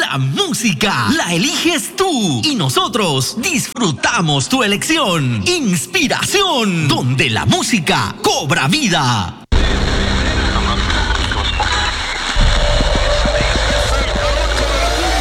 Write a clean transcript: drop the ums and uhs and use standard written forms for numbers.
La música la eliges tú y nosotros disfrutamos tu elección. Inspiración, donde la música cobra vida.